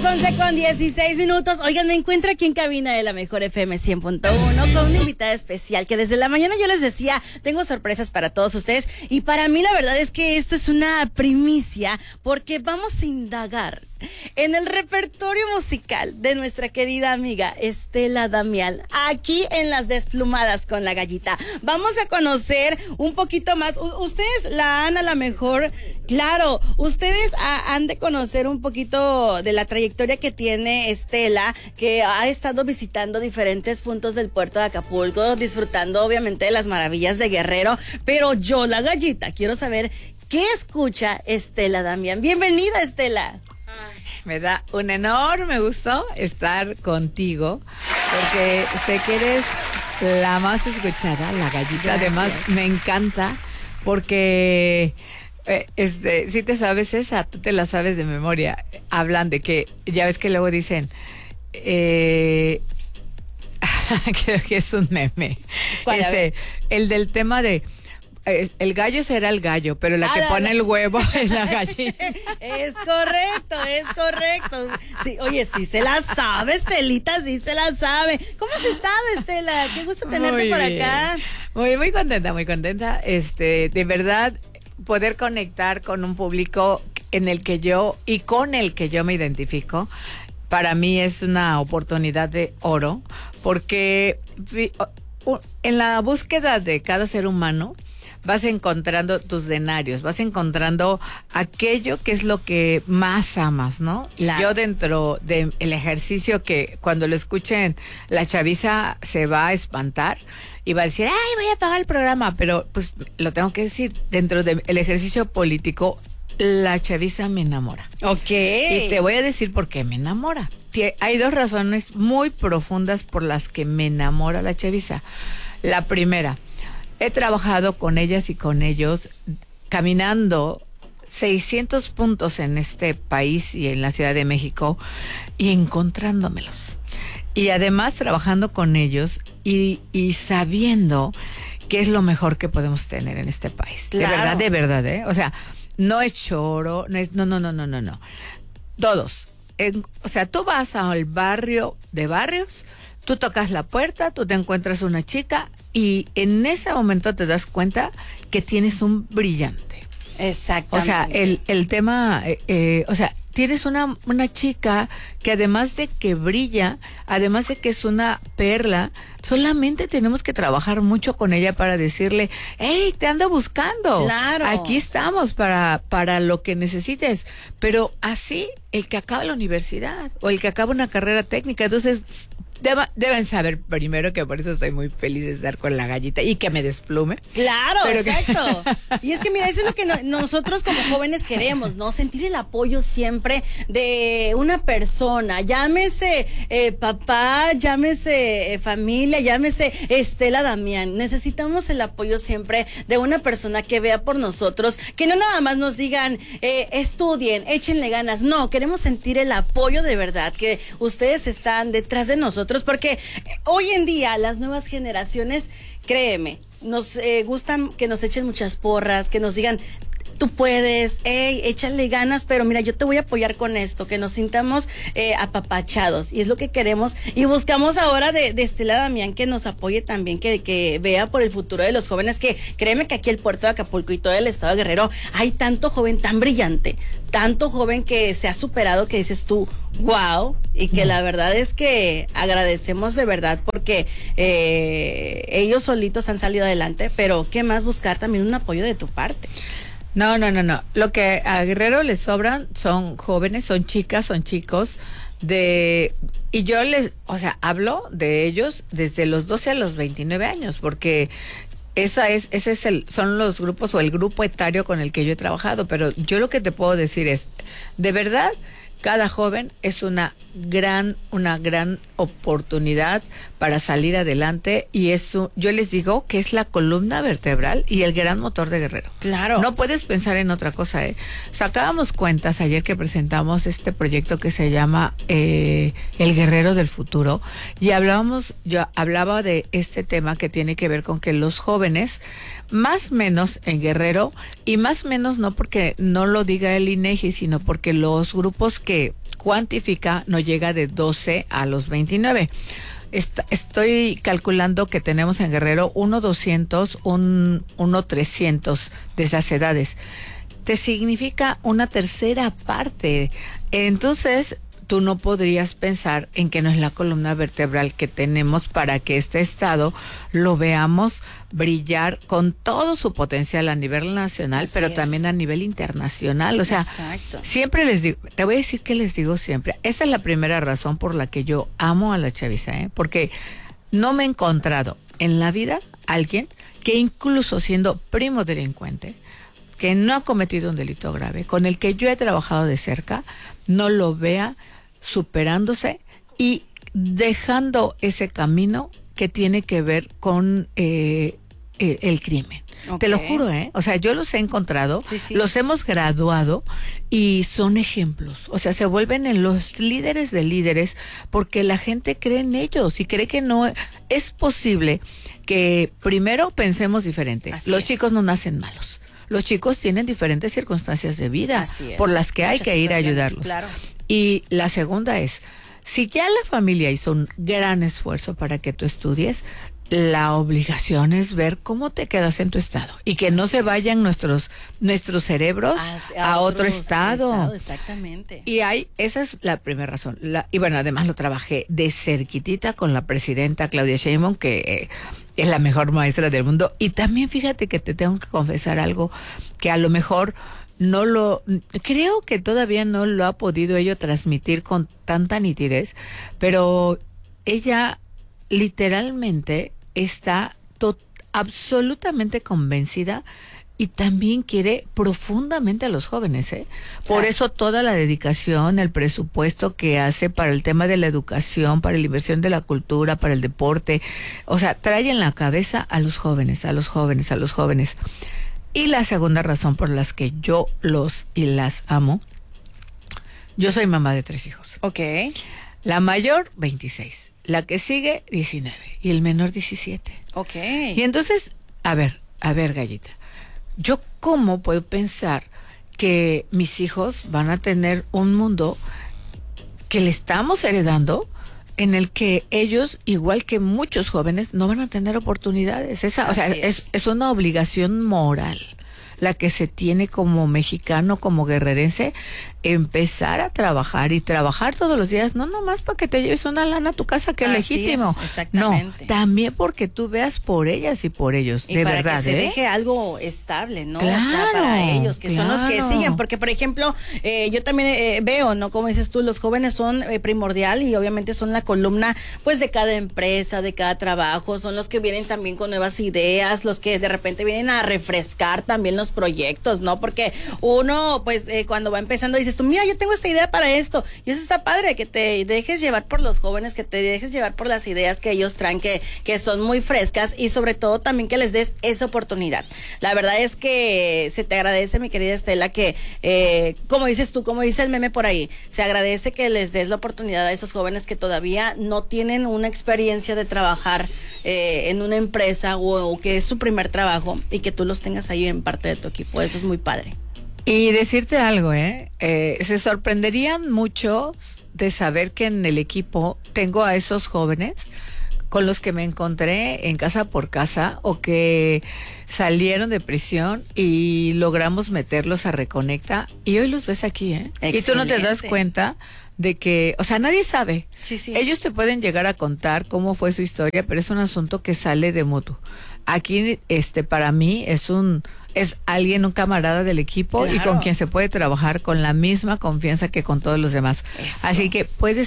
las 11:16. Oigan, me encuentro aquí en cabina de la Mejor FM 100.1 con una invitada especial que desde la mañana yo les decía, tengo sorpresas para todos ustedes y para mí la verdad es que esto es una primicia porque vamos a indagar en el repertorio musical de nuestra querida amiga Estela Damián, aquí en Las Desplumadas con la Gallita. Vamos a conocer un poquito más. Ustedes la han a la mejor, claro, ustedes han de conocer un poquito de la trayectoria que tiene Estela, que ha estado visitando diferentes puntos del puerto de Acapulco, disfrutando obviamente de las maravillas de Guerrero, pero yo, la Gallita, quiero saber qué escucha Estela Damián. Bienvenida, Estela. Me da un enorme gusto estar contigo, porque sé que eres la más escuchada, la Gallita. Gracias. Además, me encanta, porque si te sabes esa, tú te la sabes de memoria. Hablan de que, ya ves que luego dicen, creo que es un meme. El del tema de el gallo será el gallo, pero la que pone el huevo es la gallina. Es correcto. Sí, oye, sí se la sabe, Estelita, sí se la sabe. ¿Cómo has estado, Estela? Qué gusto tenerte por acá. Muy contenta. De verdad, poder conectar con un público en el que yo y con el que yo me identifico, para mí es una oportunidad de oro, porque en la búsqueda de cada ser humano vas encontrando tus denarios, vas encontrando aquello que es lo que más amas, ¿no? Claro. Yo dentro del ejercicio, que cuando lo escuchen la chaviza se va a espantar y va a decir, ay, voy a apagar el programa, pero pues lo tengo que decir, dentro del ejercicio político, la chaviza me enamora. Ok. Y te voy a decir por qué me enamora. Hay dos razones muy profundas por las que me enamora la chaviza. La primera, he trabajado con ellas y con ellos caminando 600 puntos en este país y en la Ciudad de México y encontrándomelos. Y además trabajando con ellos y sabiendo qué es lo mejor que podemos tener en este país. Claro. De verdad, ¿eh? O sea, no es choro, no. Todos. O sea, tú vas al barrio de barrios, tú tocas la puerta, tú te encuentras una chica y en ese momento te das cuenta que tienes un brillante. Exactamente. O sea, el tema, o sea, tienes una chica que además de que brilla, además de que es una perla, solamente tenemos que trabajar mucho con ella para decirle, hey, te ando buscando. Claro. Aquí estamos para lo que necesites. Pero así, el que acaba la universidad o el que acaba una carrera técnica, entonces deben saber primero que por eso estoy muy feliz de estar con la Gallita y que me desplume. Claro, exacto. Y es que mira, eso es lo que nosotros como jóvenes queremos, ¿no? Sentir el apoyo siempre de una persona, llámese papá, llámese familia, llámese Estela Damián. Necesitamos el apoyo siempre de una persona que vea por nosotros, que no nada más nos digan, estudien, échenle ganas. No, queremos sentir el apoyo de verdad, que ustedes están detrás de nosotros, porque hoy en día las nuevas generaciones, créeme, nos gustan que nos echen muchas porras, que nos digan, tú puedes, échale ganas, pero mira, yo te voy a apoyar con esto, que nos sintamos apapachados, y es lo que queremos, y buscamos ahora de Estela Damián que nos apoye también, que vea por el futuro de los jóvenes, que créeme que aquí el puerto de Acapulco y todo el estado de Guerrero hay tanto joven tan brillante, tanto joven que se ha superado, que dices tú, wow, y que la verdad es que agradecemos de verdad porque ellos solitos han salido adelante, pero qué más buscar también un apoyo de tu parte. No. Lo que a Guerrero les sobran son jóvenes, son chicas, son chicos y yo hablo de ellos desde los 12 a los 29 años, porque son los grupos o el grupo etario con el que yo he trabajado, pero yo lo que te puedo decir es, de verdad, cada joven es una gran oportunidad para salir adelante, y eso yo les digo que es la columna vertebral y el gran motor de Guerrero. Claro. No puedes pensar en otra cosa, Sacábamos cuentas ayer que presentamos este proyecto que se llama El Guerrero del Futuro, y yo hablaba de este tema que tiene que ver con que los jóvenes, más o menos en Guerrero, y más o menos no porque no lo diga el INEGI, sino porque los grupos que cuantifica no llega de 12 a los 29. Estoy calculando que tenemos en Guerrero 1,200, 1,300 de esas edades. Te significa una tercera parte. Entonces, tú no podrías pensar en que no es la columna vertebral que tenemos para que este estado lo veamos brillar con todo su potencial a nivel nacional, Así pero es. también a nivel internacional. O sea, Exacto. siempre les digo, te voy a decir que les digo siempre, esa es la primera razón por la que yo amo a la chaviza, porque no me he encontrado en la vida alguien que incluso siendo primo delincuente, que no ha cometido un delito grave, con el que yo he trabajado de cerca, no lo vea superándose y dejando ese camino que tiene que ver con el crimen. Okay. Te lo juro, o sea, yo los he encontrado, Sí. los hemos graduado y son ejemplos. O sea, se vuelven en los líderes de líderes porque la gente cree en ellos y cree que no es posible que primero pensemos diferente. Así Los es. chicos no nacen malos. Los chicos tienen diferentes circunstancias de vida Así es. por las que hay Muchas que ir a situaciones, ayudarlos. claro. Y la segunda es, si ya la familia hizo un gran esfuerzo para que tú estudies, la obligación es ver cómo te quedas en tu estado y que no Así se es. vayan nuestros cerebros a otro estado. Exactamente. Y esa es la primera razón. Y bueno, además lo trabajé de cerquitita con la presidenta Claudia Sheinbaum, que es la mejor maestra del mundo. Y también fíjate que te tengo que confesar algo que a lo mejor creo que todavía no lo ha podido ello transmitir con tanta nitidez, pero ella literalmente está absolutamente convencida y también quiere profundamente a los jóvenes, Por eso toda la dedicación, el presupuesto que hace para el tema de la educación, para la inversión de la cultura, para el deporte, o sea, trae en la cabeza a los jóvenes, a los jóvenes, a los jóvenes. Y la segunda razón por las que yo los y las amo, yo soy mamá de 3 hijos. Ok. La mayor, 26. La que sigue, 19. Y el menor, 17. Ok. Y entonces, a ver, Gallita, ¿yo cómo puedo pensar que mis hijos van a tener un mundo que le estamos heredando en el que ellos, igual que muchos jóvenes, no van a tener oportunidades? O sea, es una obligación moral la que se tiene como mexicano, como guerrerense, empezar a trabajar y trabajar todos los días, no nomás para que te lleves una lana a tu casa, que es Así legítimo. es, exactamente. No, también porque tú veas por ellas y por ellos, Y de para verdad, que se deje algo estable, ¿no? Claro, o sea, para ellos, que son los que claro. siguen. Porque, por ejemplo, yo también veo, ¿no? Como dices tú, los jóvenes son primordial y obviamente son la columna, pues, de cada empresa, de cada trabajo. Son los que vienen también con nuevas ideas, los que de repente vienen a refrescar también los proyectos, ¿no? Porque uno, pues, cuando va empezando dices tú, mira, yo tengo esta idea para esto. Y eso está padre, que te dejes llevar por los jóvenes, que te dejes llevar por las ideas que ellos traen, que son muy frescas, y sobre todo también que les des esa oportunidad. La verdad es que se te agradece, mi querida Estela, que como dices tú, como dice el meme por ahí, se agradece que les des la oportunidad a esos jóvenes que todavía no tienen una experiencia de trabajar en una empresa o que es su primer trabajo, y que tú los tengas ahí en parte de tu equipo. Eso es muy padre. Y decirte algo, se sorprenderían muchos de saber que en el equipo tengo a esos jóvenes con los que me encontré en Casa por Casa o que salieron de prisión y logramos meterlos a Reconecta, y hoy los ves aquí, Y tú no te das cuenta de que, o sea, nadie sabe. Sí. Ellos te pueden llegar a contar cómo fue su historia, pero es un asunto que sale de mutuo. Aquí, para mí es alguien, un camarada del equipo, Claro. y con quien se puede trabajar con la misma confianza que con todos los demás. Eso. Así que pueden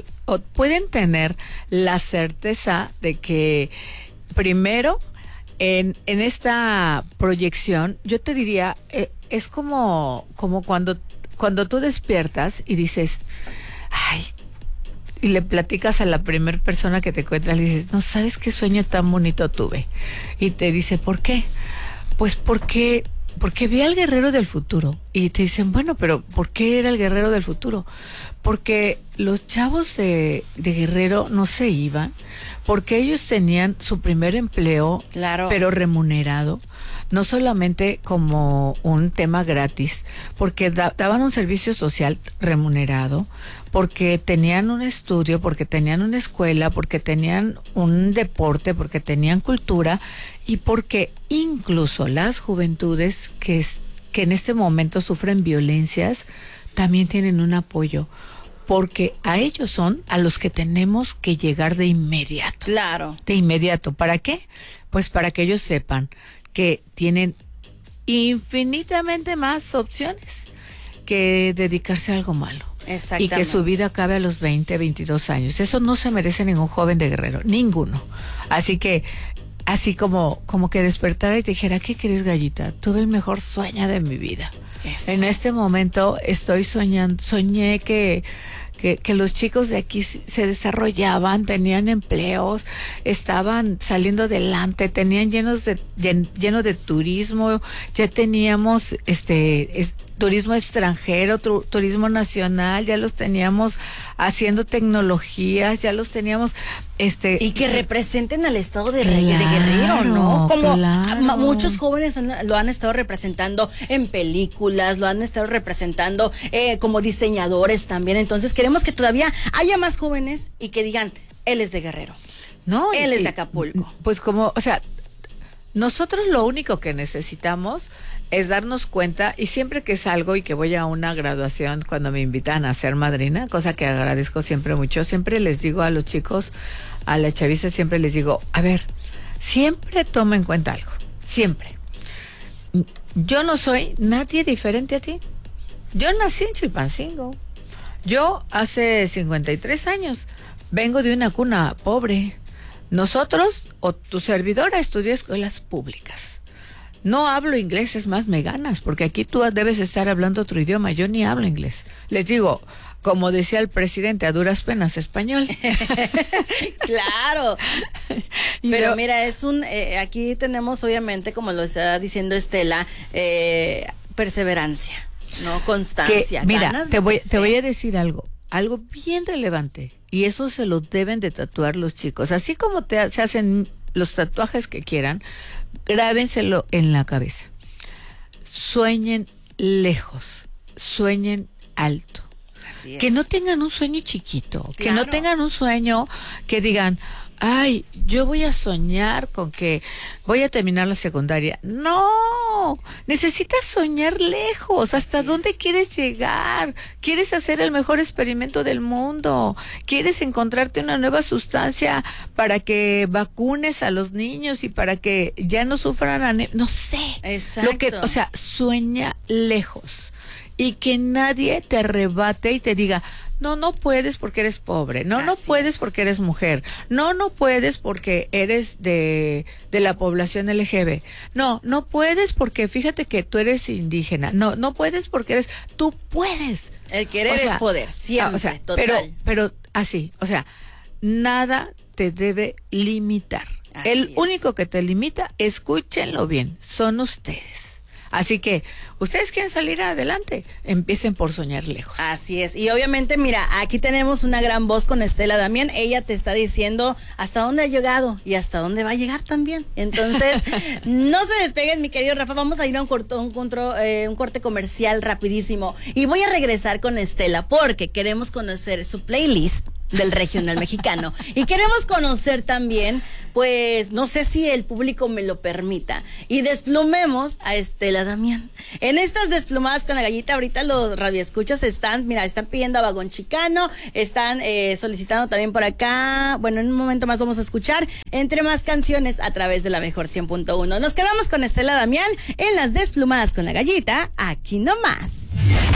tener la certeza de que primero en esta proyección, yo te diría, es como cuando tú despiertas y dices, ay, y le platicas a la primera persona que te encuentras, le dices, no sabes qué sueño tan bonito tuve. Y te dice, ¿por qué? Pues porque vi al guerrero del futuro. Y te dicen, bueno, pero ¿por qué era el guerrero del futuro? Porque los chavos de Guerrero no se iban, porque ellos tenían su primer empleo, Claro. pero remunerado, no solamente como un tema gratis, porque daban un servicio social remunerado, porque tenían un estudio, porque tenían una escuela, porque tenían un deporte, porque tenían cultura y porque incluso las juventudes que en este momento sufren violencias también tienen un apoyo, porque a ellos son a los que tenemos que llegar de inmediato. Claro. De inmediato. ¿Para qué? Pues para que ellos sepan que tienen infinitamente más opciones que dedicarse a algo malo. Y que su vida acabe a los 20, 22 años. Eso no se merece ningún joven de Guerrero, ninguno. Así que, así como que despertara y te dijera, ¿qué querés, Gallita? Tuve el mejor sueño de mi vida. Eso. En este momento estoy soñé que los chicos de aquí se desarrollaban, tenían empleos, estaban saliendo adelante, tenían lleno de turismo, ya teníamos turismo extranjero, turismo nacional, ya los teníamos haciendo tecnologías, ya los teníamos y que representen al estado de Guerrero, ¿no? Como muchos jóvenes lo han estado representando en películas, lo han estado representando como diseñadores también. Entonces queremos que todavía haya más jóvenes y que digan, él es de Guerrero, no, él es de Acapulco. Pues como, o sea, nosotros lo único que necesitamos es darnos cuenta, y siempre que salgo y que voy a una graduación, cuando me invitan a ser madrina, cosa que agradezco siempre mucho, siempre les digo a los chicos, a la chaviza, siempre les digo, a ver, siempre toma en cuenta algo, siempre. Yo no soy nadie diferente a ti. Yo nací en Chilpancingo. Yo hace 53 años vengo de una cuna pobre. Nosotros, o tu servidora, estudió escuelas públicas. No hablo inglés, es más, me ganas, porque aquí tú debes estar hablando otro idioma, yo ni hablo inglés. Les digo, como decía el presidente, a duras penas español. Claro. Pero mira, aquí tenemos obviamente, como lo está diciendo Estela, perseverancia, ¿no? Constancia. Que, mira, te voy a decir algo bien relevante, y eso se lo deben de tatuar los chicos. Así como se hacen los tatuajes que quieran, grábenselo en la cabeza. Sueñen lejos, sueñen alto. Así es. Que no tengan un sueño chiquito, claro. Que no tengan un sueño que digan, ay, yo voy a soñar con que voy a terminar la secundaria. No, necesitas soñar lejos. ¿Hasta dónde quieres llegar? ¿Quieres hacer el mejor experimento del mundo? ¿Quieres encontrarte una nueva sustancia para que vacunes a los niños y para que ya no sufran no sé. Exacto. O sea, sueña lejos. Y que nadie te arrebate y te diga, no puedes porque eres pobre, no puedes porque eres mujer, no puedes porque eres de la población LGBT, no puedes porque fíjate que tú eres indígena, no puedes porque tú puedes. El querer es poder, siempre, total. Pero así, o sea, nada te debe limitar. El único que te limita, escúchenlo bien, son ustedes. Así que, ustedes quieren salir adelante, empiecen por soñar lejos. Así es, y obviamente, mira, aquí tenemos una gran voz con Estela Damián, ella te está diciendo hasta dónde ha llegado y hasta dónde va a llegar también. Entonces, no se despeguen, mi querido Rafa, vamos a ir a un corte comercial rapidísimo, y voy a regresar con Estela, porque queremos conocer su playlist del regional mexicano, y queremos conocer también, pues, no sé si el público me lo permita, y desplumemos a Estela Damián. En estas desplumadas con la gallita, ahorita los radioescuchas están pidiendo a Vagón Chicano, están solicitando también por acá, bueno, en un momento más vamos a escuchar entre más canciones a través de la mejor 100.1. Nos quedamos con Estela Damián en las desplumadas con la gallita, aquí nomás.